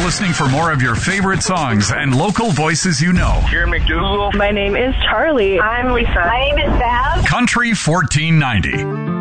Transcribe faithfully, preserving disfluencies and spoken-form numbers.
listening for more of your favorite songs and local voices you know. Here in McDougal. My name is Charlie. I'm Lisa. My name is Val. Country fourteen ninety.